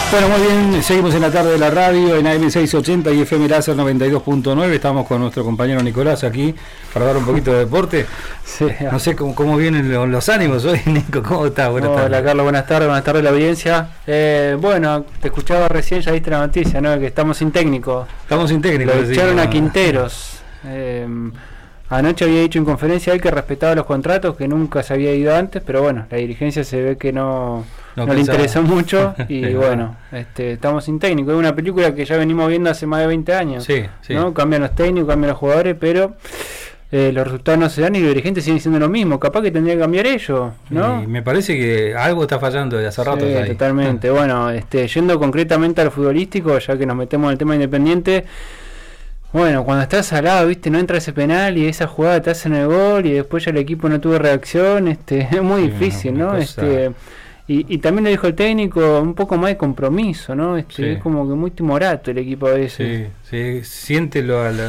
Bueno, muy bien, seguimos en la tarde de la radio en AM680 y FM Láser 92.9. Estamos con nuestro compañero Nicolás aquí para hablar un poquito de deporte. Sí. No sé cómo vienen los ánimos hoy, Nico. ¿Cómo estás? Buenas tardes. Hola, Carlos, buenas tardes a la audiencia. Bueno, te escuchaba recién, ya viste la noticia, ¿no? Que estamos sin técnico. Estamos sin técnico. Lo echaron a Quinteros. Anoche había dicho en conferencia él que respetaba los contratos, que nunca se había ido antes, pero bueno, la dirigencia se ve que no le interesó mucho y bueno, estamos sin técnico. Es una película que ya venimos viendo hace más de 20 años, sí. ¿no? Cambian los técnicos, cambian los jugadores, pero los resultados no se dan y los dirigentes siguen siendo lo mismo. Capaz que tendrían que cambiar ellos, ¿no? Y me parece que algo está fallando desde hace rato. Sí, totalmente. Bueno, yendo concretamente al futbolístico, ya que nos metemos en el tema Independiente. Bueno, cuando estás al lado, viste, no entra ese penal y esa jugada te hacen el gol y después ya el equipo no tuvo reacción, es muy difícil, ¿no? Y también lo dijo el técnico, un poco más de compromiso, ¿no? Es como que muy timorato el equipo a veces. Sí, siente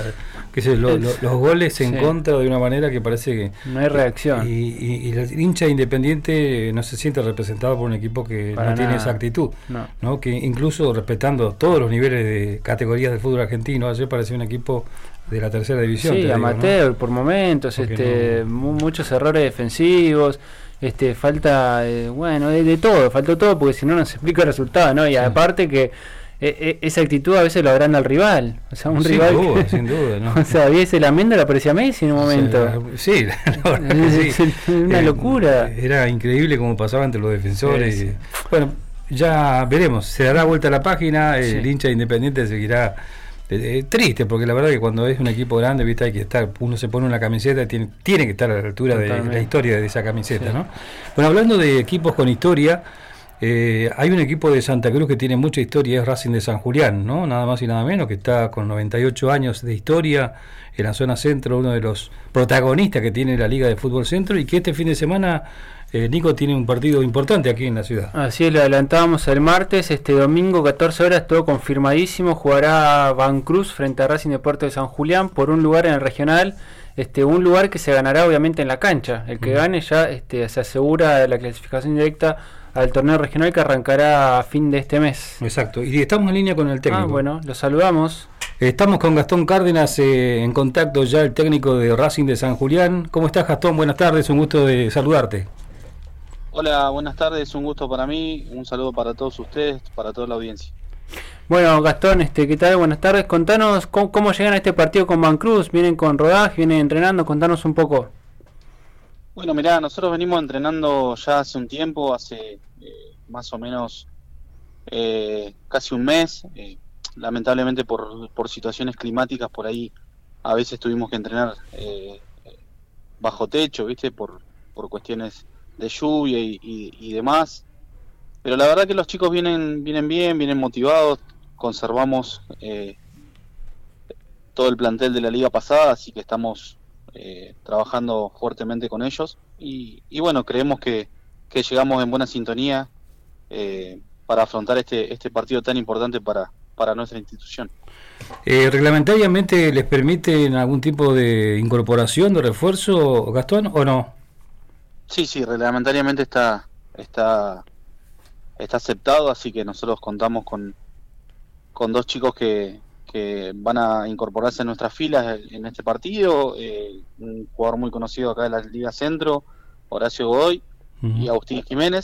los goles en contra de una manera que parece que no hay reacción. Y el hincha Independiente no se siente representado por un equipo que no tiene esa actitud, ¿no? Que incluso respetando todos los niveles de categorías del fútbol argentino, ayer parecía un equipo de la tercera división. Sí, amateur, ¿no? Por momentos, muchos errores defensivos. Falta de todo, faltó todo porque si no se explica el resultado, ¿no? Y aparte que esa actitud a veces lo agranda al rival, o sea, sin duda, ¿no? O sea, había ese lamento, le aparecía Messi en un momento. Sí, la verdad que sí. Una locura. Era increíble cómo pasaba entre los defensores. Sí. Bueno, ya veremos, se dará vuelta a la página, el hincha Independiente seguirá triste, porque la verdad que cuando es un equipo grande, viste, hay que estar, uno se pone una camiseta y tiene que estar a la altura de la historia de esa camiseta, ¿no? Bueno, hablando de equipos con historia, hay un equipo de Santa Cruz que tiene mucha historia, es Racing de San Julián, ¿no? Nada más y nada menos, que está con 98 años de historia en la zona centro, uno de los protagonistas que tiene la Liga de Fútbol Centro, y que este fin de semana Nico tiene un partido importante aquí en la ciudad. Así es, lo adelantábamos el martes, domingo 14 horas, todo confirmadísimo, jugará Van Cruz frente a Racing de Puerto de San Julián por un lugar en el regional, un lugar que se ganará obviamente en la cancha. El que gane ya se asegura la clasificación directa al torneo regional que arrancará a fin de este mes. Exacto, y estamos en línea con el técnico. Bueno, lo saludamos. Estamos con Gastón Cárdenas en contacto ya, el técnico de Racing de San Julián. ¿Cómo estás, Gastón? Buenas tardes, un gusto de saludarte. Hola, buenas tardes, un gusto para mí, un saludo para todos ustedes, para toda la audiencia. Bueno, Gastón, ¿qué tal? Buenas tardes, contanos cómo llegan a este partido con Van Cruz, vienen con rodaje, vienen entrenando, contanos un poco. Bueno, mirá, nosotros venimos entrenando ya hace un tiempo, hace más o menos casi un mes, lamentablemente por situaciones climáticas por ahí a veces tuvimos que entrenar bajo techo, ¿viste? Por cuestiones de lluvia y demás, pero la verdad que los chicos vienen bien, vienen motivados, conservamos todo el plantel de la liga pasada, así que estamos trabajando fuertemente con ellos y bueno, creemos que llegamos en buena sintonía para afrontar este partido tan importante para nuestra institución. ¿Reglamentariamente les permiten algún tipo de incorporación, de refuerzo, Gastón, o no? Sí, reglamentariamente está aceptado, así que nosotros contamos con dos chicos que van a incorporarse en nuestras filas en este partido, un jugador muy conocido acá de la Liga Centro, Horacio Godoy, y Agustín Jiménez,